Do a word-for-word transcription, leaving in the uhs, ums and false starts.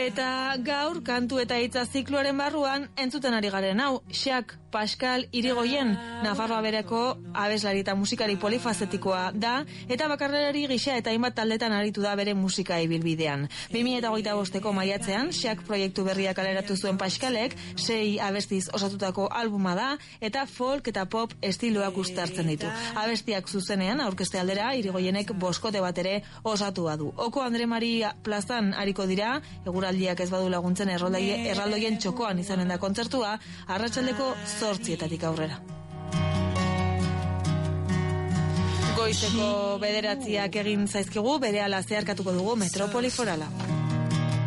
Eta gaur kantu eta hitza zikloaren barruan entzuten ari garen hau, Xak Pascal Irigoyen, Nafarroa bereko abeslari eta musikari polifazetikoa da, eta bakarrelari gisa eta hainbat taldetan aritu da bere musika ibilbidean. bi mila hogeita bosteko maiatzean, Xak proiektu berria kaleratu zuen Pascalek, sei abestiz osatutako albuma da, eta folk eta pop estiloak uztartzen ditu. Abestiak zuzenean, aurkezte aldera, Irigoyenek boskote bat ere osatua du. Oko Andre Maria plazan ariko dira, eguraldiak ez badu laguntzen erraldoien txokoan izanen da kontzertua, arratsaldeko zortzietatik aurrera. Goizeko bederatziak egin zaizkigu, berehala zeharkatuko dugu Metropoli Forala.